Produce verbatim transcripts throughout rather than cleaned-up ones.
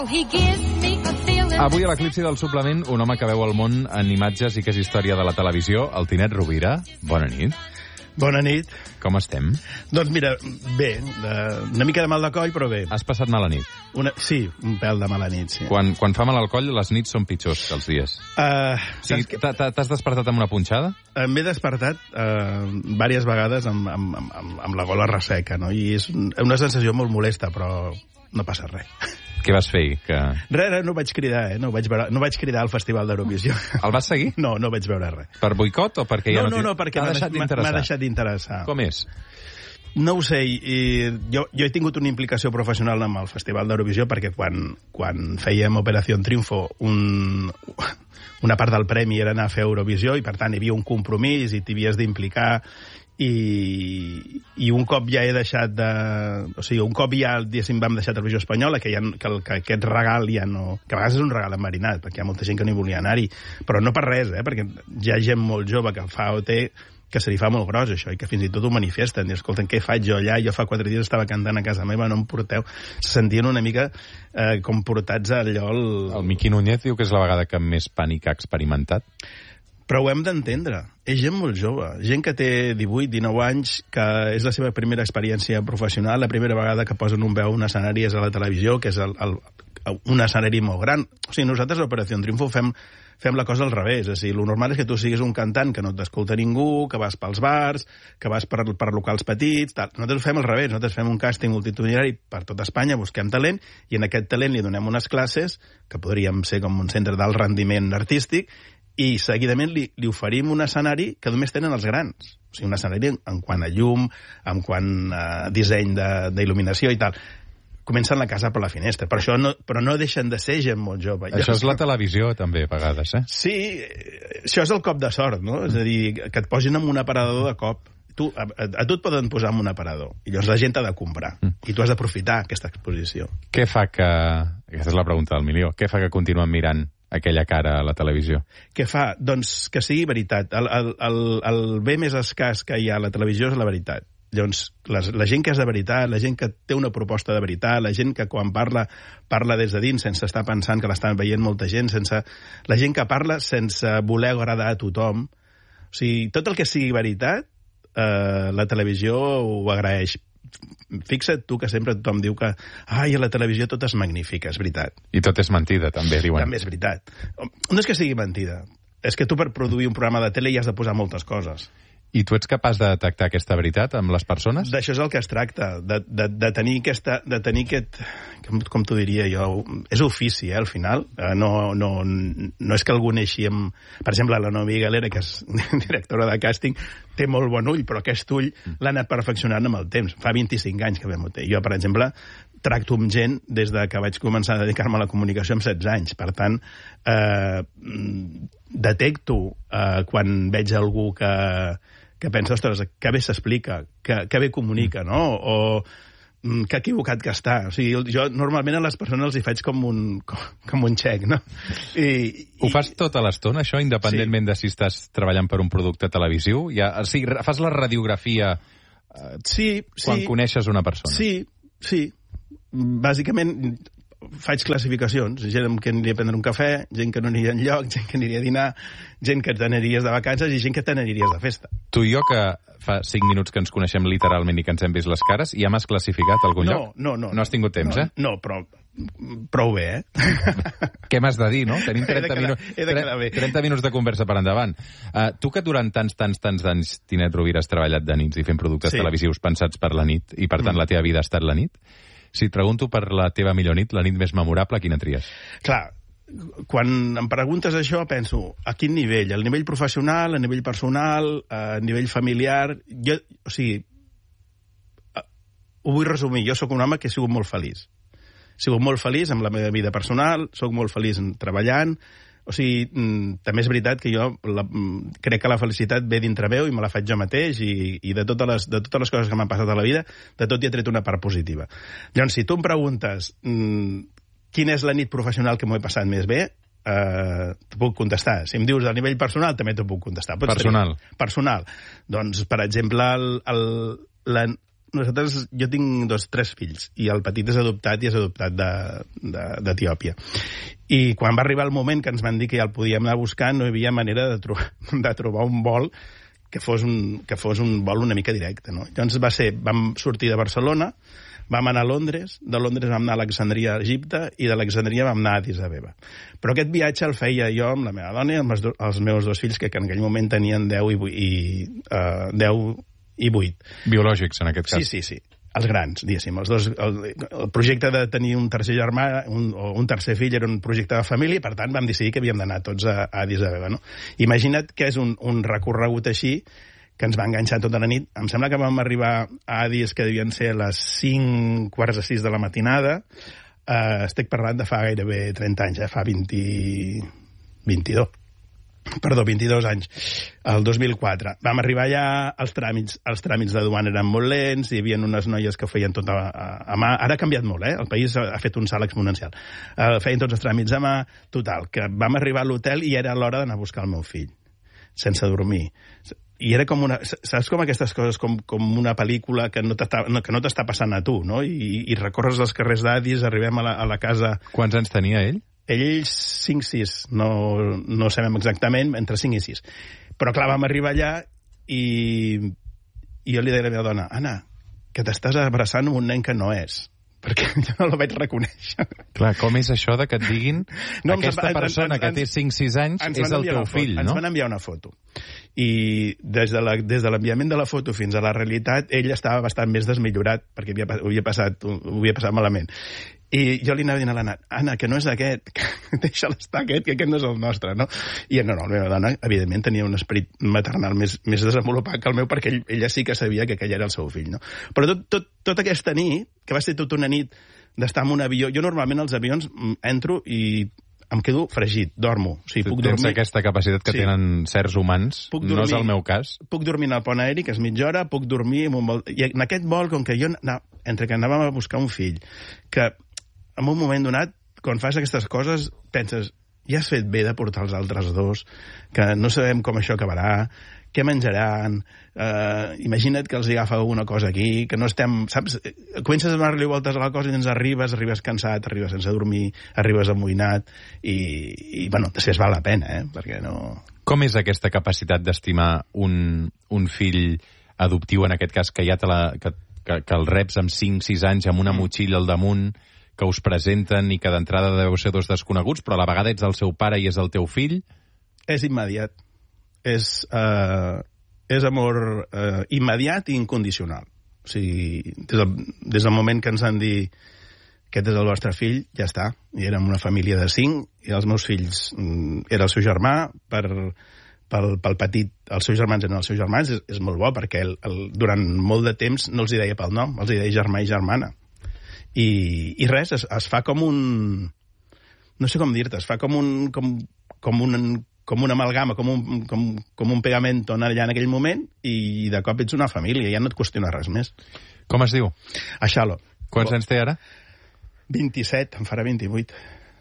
Avui a l'Eclipsi del Suplement, un home que veu el món en imatges i que és història de la televisió, el Tinet Rovira. Bona nit. Bona nit. Com estem? Doncs mira, bé, de, una mica de mal de coll, però bé. Has passat mala nit? Una, sí, un pèl de mala nit, sí. Quan, quan fa mal al coll, les nits són pitjors que els dies. Uh, o sigui, t'has despertat amb una punxada? M'he despertat uh, diverses vegades amb, amb, amb, amb la gola resseca, no? I és una sensació molt molesta, però no passa res. Què vas fer? Que... Res, res, no vaig cridar, eh? No vaig, veure, no vaig cridar al Festival d'Eurovisió. El vas seguir? No, no vaig veure res. Per boicot o perquè ja no... No, no, no, perquè m'ha deixat d'interessar. M'ha deixat d'interessar. Com és? No ho sé, i jo, jo he tingut una implicació professional amb el Festival d'Eurovisió perquè quan, quan fèiem Operació Triunfo un, una part del premi era anar a fer Eurovisió i per tant hi havia un compromís i t'hi havies d'implicar i, i un cop ja he deixat de... O sigui, un cop ja diguéssim, vam deixar Televisió Espanyola, que, ja, que, el, que aquest regal ja no... Que a vegades és un regal enverinat, perquè hi ha molta gent que no hi volia anar-hi, però no per res, eh? Perquè hi ha gent molt jove que fa O T que se li fa molt gros, això, i que fins i tot ho manifesten. I, escolten, què faig jo allà? Jo fa quatre dies estava cantant a casa meva, no em porteu. Se sentien una mica eh, com portats allò... El... el Miqui Núñez diu que és la vegada que més pànic ha experimentat. Però ho hem d'entendre. És gent molt jove, gent que té divuit, dinou anys, que és la seva primera experiència professional, la primera vegada que posen un veu un escenari és a la televisió, que és el, el, un escenari molt gran. O sigui, nosaltres a Operació Triunfo fem, fem la cosa al revés. O sigui, el normal és que tu siguis un cantant que no t'escolta ningú, que vas pels bars, que vas per, per locals petits... Tal. Nosaltres ho fem al revés. Nosaltres fem un càsting multitudinari per tot Espanya, busquem talent, i en aquest talent li donem unes classes, que podríem ser com un centre d'alt rendiment artístic, i seguidament li, li oferim un escenari que només tenen els grans. O sigui, un escenari en quant a llum, en quant a disseny d'il·luminació i tal. Comencen la casa per la finestra, però, això no, però no deixen de ser gent molt jove. Això és la televisió, també, a vegades, eh? Sí, això és el cop de sort, no? És a dir, que et posin en un aparador de cop. Tu, a, a tu et poden posar en un aparador, i llavors la gent t'ha de comprar, mm. i tu has d'aprofitar aquesta exposició. Què fa que... Aquesta és la pregunta del milió. Què fa que continuem mirant aquella cara a la televisió? Què fa? Doncs que sigui veritat. El, el, el, el bé més escàs que hi ha a la televisió és la veritat. Llavors, la, la gent que és de veritat, la gent que té una proposta de veritat, la gent que quan parla, parla des de dins sense estar pensant que l'estan veient molta gent, sense, la gent que parla sense voler agradar a tothom. O sigui, tot el que sigui veritat, eh, la televisió ho agraeix. Fixa't tu que sempre tothom diu que ai, a la televisió tot és magnífic, és veritat. I tot és mentida, també, diuen. També és veritat. No és que sigui mentida, és que tu per produir un programa de tele hi has de posar moltes coses. I tu ets capaç de detectar aquesta veritat amb les persones? D'això és el que es tracta, de, de, de tenir aquesta... De tenir aquest, com, com t'ho diria jo? És ofici, eh, al final. No, no, no és que algú neixi amb... Per exemple, la Noemí Galera, que és directora de càsting, té molt bon ull, però aquest ull l'ha anat perfeccionant amb el temps. Fa vint-i-cinc anys que vam ho té. Jo, per exemple, tracto amb gent des de que vaig començar a dedicar-me a la comunicació amb setze anys. Per tant, eh, detecto eh, quan veig algú que, que pensa, ostres, que bé s'explica, que, que bé comunica, no? O que equivocat que està. O sigui, jo normalment a les persones els hi faig com un, com, com un xec, no? I, Ho i... fas tota l'estona, això, independentment sí. de si estàs treballant per un producte televisiu? Ja, o sigui, fas la radiografia eh, sí, quan sí. coneixes una persona? Sí, sí. Bàsicament faig classificacions. Gent que aniria a prendre un cafè, gent que no aniria enlloc, gent que aniria a dinar, gent que t'aniries de vacances i gent que t'aniries de festa. Tu i jo, que fa cinc minuts que ens coneixem literalment i que ens hem vist les cares, ja m'has classificat a algun no, lloc? No, no. No has tingut temps, no, eh? No, però prou bé, eh? Què m'has de dir, no? Tenim trenta, quedar, minu... trenta minuts de conversa per endavant. Uh, tu que durant tants, tants, tants d'anys, Tinet Rovira, has treballat de nits i fent productes sí. televisius pensats per la nit, i per tant mm. la teva vida ha estat la nit, si et pregunto per la teva millor nit, la nit més memorable, quina tries? Clar, quan em preguntes això, penso, a quin nivell? A nivell professional, a nivell personal, a nivell familiar... Jo, o sigui, ho vull resumir. Jo sóc un home que he sigut molt feliç. He sigut molt feliç amb la meva vida personal, sóc molt feliç treballant. O sigui, també és veritat que jo la, crec que la felicitat ve dintre meu i me la faig jo mateix i, i de, totes les, de totes les coses que m'han passat a la vida, de tot hi he tret una part positiva. Llavors, si tu em preguntes mmm, quina és la nit professional que m'ho he passat més bé, eh, t'ho puc contestar. Si em dius a nivell personal, també t'ho puc contestar. Pots personal. Tenir, personal. Doncs, per exemple, el, el, la, nosaltres, jo tinc dos, tres fills, i el petit és adoptat i és adoptat d'Etiòpia. I quan va arribar el moment que ens van dir que ja el podíem anar a buscar, no hi havia manera de, tro de trobar un vol que fos un, que fos un vol una mica directe, no? Llavors va ser, vam sortir de Barcelona, vam anar a Londres, de Londres vam anar a Alexandria, a Egipte, i d'Alexandria vam anar a Addis Abeba. Però aquest viatge el feia jo amb la meva dona i amb els, do, els meus dos fills, que, que en aquell moment tenien deu i vuit. Biològics, en aquest cas. Sí, sí, sí. Els grans, diguéssim. Els dos, el, el projecte de tenir un tercer germà un, o un tercer fill era un projecte de família, i per tant vam decidir que havíem d'anar tots a, a Addis Abeba, no? Imagina't que és un, un recorregut així, que ens va enganxar tota la nit. Em sembla que vam arribar a Addis, que devien ser a les cinc, quarts de sis de la matinada. Uh, estic parlant de fa gairebé trenta anys, eh? Fa vint, vint-i-dos. Perdó, vint-i-dos anys, el dos mil quatre. Vam arribar allà, els tràmits, els tràmits de duana eren molt lents, hi havia unes noies que feien tot a, a, a mà. Ara ha canviat molt, eh? El país ha, ha fet un salt exponencial. Uh, feien tots els tràmits a mà, total, que vam arribar a l'hotel i era l'hora d'anar a buscar el meu fill, sense dormir. I era com una... Saps com aquestes coses, com, com una pel·lícula que no t'està passant a tu, no? I, i recorres els carrers d'Addis, arribem a la, a la casa... Quants anys tenia ell? Ell cinc sis, no, no sabem exactament, entre cinc i sis. Però clar, vam arribar allà i, i jo li deia a la meva dona, Anna, que t'estàs abraçant amb un nen que no és, perquè jo no la vaig reconèixer. Clar, com és això de que et diguin no, aquesta persona ens, que té cinc sis anys és el teu fill, no? Ens van enviar una foto. I des de l'enviament de, de la foto fins a la realitat, ell estava bastant més desmillorat, perquè havia, ho, havia passat, ho havia passat malament. I jo li anava dient a l'Anna, Anna, que no és aquest, que deixa'l estar aquest, que aquest no és el nostre, no? I no, no, la meva dona, evidentment, tenia un esperit maternal més, més desenvolupat que el meu, perquè ell, ella sí que sabia que aquell era el seu fill, no? Però tot, tot, tot aquesta nit, que va ser tota una nit d'estar en un avió, jo normalment als avions entro i em quedo fregit, dormo. O sigui, puc Tens dormir... aquesta capacitat que sí. tenen certs humans, dormir, no és el meu cas. Puc dormir en el pont aeri, que és mitja hora, puc dormir en un vol... I en aquest vol, com que jo, anava, entre que anàvem a buscar un fill, que en un moment donat, quan fas aquestes coses, penses, ja has fet bé de portar els altres dos, que no sabem com això acabarà, què menjaran, eh, imagina't que els agafa alguna cosa aquí, que no estem, saps? Comences a donar-li voltes a la cosa i ens arribes, arribes cansat, arribes sense dormir, arribes amoïnat, i, i bueno, després val la pena, eh? Perquè no... Com és aquesta capacitat d'estimar un, un fill adoptiu, en aquest cas, que ja te la, que, que, que el reps amb cinc sis anys, amb una motxilla al damunt, que us presenten i que d'entrada deveu ser dos desconeguts, però a la vegada ets el seu pare i és el teu fill? És immediat. És, uh, és amor uh, immediat i incondicional. O sigui, des del, des del moment que ens han dit aquest és el vostre fill, ja està. I érem una família de cinc, i els meus fills mm, era el seu germà, per, pel, pel petit, els seus germans eren els seus germans, és, és molt bo, perquè el, el, durant molt de temps no els hi deia pel nom, els hi deia germà i germana. I, i res, es, es fa com un... No sé com dir-te, es fa com un... Com, com un com una amalgama, com un, com, com un pegamento allà en aquell moment, i de cop ets una família, ja no et qüestiona res més. Com es diu? Aixalo. Quants anys té ara? vint-i-set, em farà vint-i-vuit.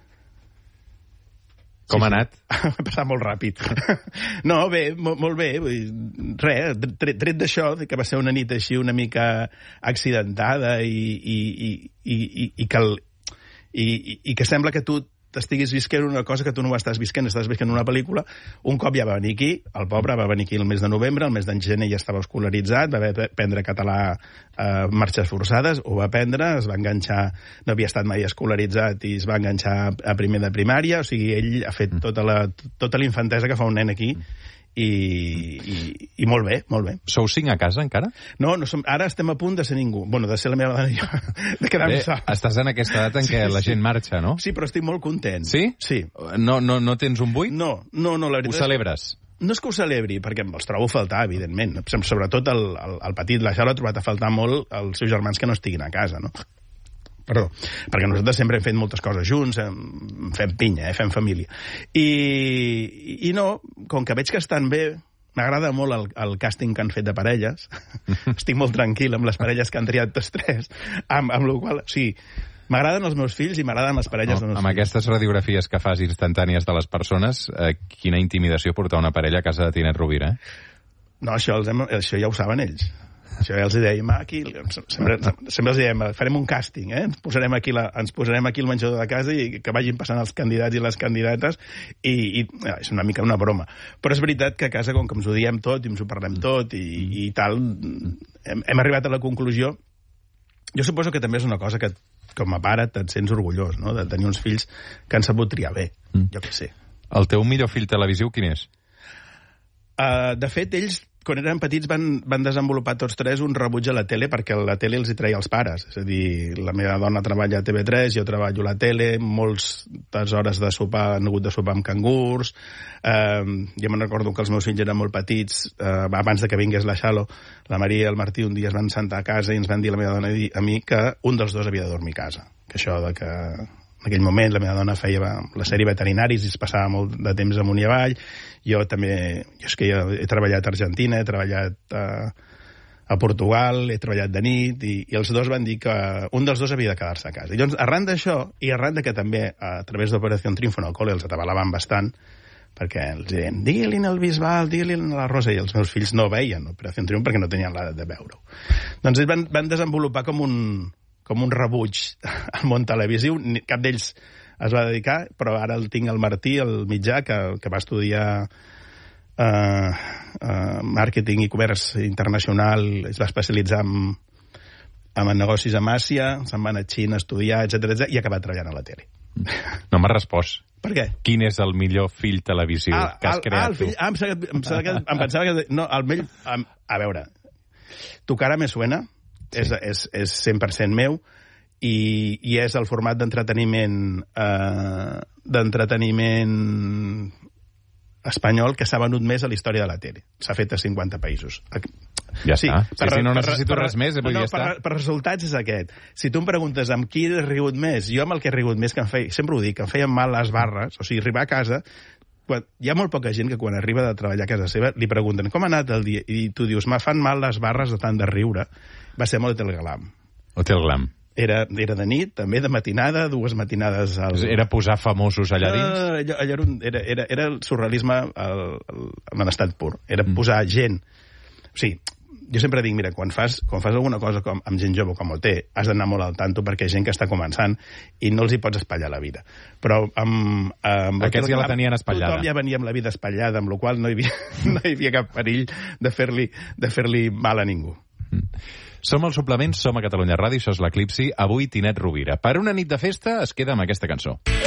Com sí, ha anat? Sí. Ha passat molt ràpid. No, bé, molt, molt bé. Res, tret, tret d'això, que va ser una nit així una mica accidentada i, i, i, i, i, i, que, el, i, i, i que sembla que tu estiguis visquent una cosa que tu no ho estàs visquent, estàs visquent una pel·lícula. Un cop ja va venir aquí, el pobre va venir aquí el mes de novembre, el mes de gener ja estava escolaritzat, va haver d'aprendre català a marxes forçades, ho va aprendre, es va enganxar, no havia estat mai escolaritzat i es va enganxar a primer de primària, o sigui, ell ha fet tota la, tota la infantesa que fa un nen aquí, i, i, i molt bé, molt bé. Sou cinc a casa encara? No, no som, ara estem a punt de ser ningú. Bueno, de ser la meva dona i jo, de quedar-me sol. Estàs en aquesta edat en què sí, la gent sí. marxa, no? Sí, però estic molt content. Sí? Sí. No, no, no tens un buit? No, no, no, la veritat... Ho celebres? No és que ho celebri, perquè els trobo a faltar, evidentment. Sobretot el, el, el petit, la Xala, ha trobat a faltar molt els seus germans que no estiguin a casa, no? Perdó, perquè nosaltres sempre hem fet moltes coses junts, fem pinya, eh, fem família. I, i no, com que veig que estan bé, m'agrada molt el, el càsting que han fet de parelles. Estic molt tranquil amb les parelles que han triat tots tres, amb, amb la qual... O sigui, m'agraden els meus fills i m'agraden les parelles no, dels meus amb fills. Amb aquestes radiografies que fas instantànies de les persones, eh, quina intimidació portar una parella a casa de Tinet Rovira, eh? No, això, els hem, això ja ho saben ells. Això ja els dèiem, aquí, sempre, sempre els dèiem, farem un càsting, eh? Ens posarem aquí, la, ens posarem aquí el menjador de casa i que vagin passant els candidats i les candidates, i, i és una mica una broma. Però és veritat que a casa, com que ens ho diem tot i ens ho parlem tot i, i tal, hem, hem arribat a la conclusió. Jo suposo que també és una cosa que, com a pare, et sents orgullós, no?, de tenir uns fills que han sabut triar bé, mm. jo què sé. El teu millor fill televisiu quin és? Uh, de fet, ells, quan eren petits, van, van desenvolupar tots tres un rebuig a la tele, perquè la tele els hi treia els pares. És a dir, la meva dona treballa a T V tres, jo treballo a la tele, moltes hores de sopar han hagut de sopar amb cangurs. Uh, jo me'n recordo que els meus fills eren molt petits, uh, abans de que vingués la Xalo, la Maria i el Martí un dia es van sentar a casa i ens van dir, la meva dona i a mi, que un dels dos havia de dormir a casa. Que això de que... En aquell moment la meva dona feia la sèrie Veterinaris i es passava molt de temps amunt i avall. Jo també, jo és que jo he treballat a Argentina, he treballat a, a Portugal, he treballat de nit, i, i els dos van dir que un dels dos havia de quedar-se a casa. I llavors, arran d'això, i arran de que també a través d'Operació Triunfo en el col·le els atabalaven bastant, perquè els deien, digui-li al Bisbal, digui-li a la Rosa, i els meus fills no veien Operació Triunfo perquè no tenien l'edat de veure-ho. Doncs ells van, van desenvolupar com un... com un rebuig al món televisiu. Cap d'ells es va dedicar, però ara el tinc el Martí, el mitjà, que, que va estudiar uh, uh, màrqueting i comerç internacional, es va especialitzar en, en negocis a Àsia, se'n va anar a Xina a estudiar, etcètera, etcètera, i ha acabat treballant a la tele. No m'has respost. Per què? Quin és el millor fill televisiu ah, que has el, creat ah, el fill, tu? Ah, em, que, em, que, em pensava que... No, el meu... A, a veure, Tu cara me suena... Sí. És, és, és cent per cent meu i, i és el format d'entreteniment eh, d'entreteniment espanyol que s'ha venut més a la història de la tele. S'ha fet a cinquanta països. Ja sí, està. Per, sí, sí, no necessito per, res més. No, per, per resultats és aquest. Si tu em preguntes amb qui he rigut més, jo amb el que he rigut més, que em feia, sempre ho dic, que em feien mal les barres, o sigui, arribar a casa... Quan, hi ha molt poca gent que quan arriba de treballar a casa seva li pregunten com ha anat el dia i tu dius, me fan mal les barres de tant de riure. Va ser amb l'Hotel Glam. Hotel Glam. Era, era de nit, també de matinada, dues matinades... Al... Era posar famosos allà dins? Uh, allò, allò era, un, era, era, era el surrealisme el, el, en estat pur. Era mm. posar gent... O sigui, jo sempre dic, mira, quan fas, quan fas alguna cosa com, amb gent jove com el té, has d'anar molt al tanto perquè és gent que està començant i no els hi pots espatllar la vida. Però amb... amb Aquests ja la tenien espatllada. Tothom ja venia amb la vida espatllada, amb la qual no hi havia, no hi havia cap perill de fer-li de fer-li mal a ningú. Mm. Som al Suplement, som a Catalunya Ràdio, això és l'Eclipsi. Avui Tinet Rovira. Per una nit de festa es queda amb aquesta cançó.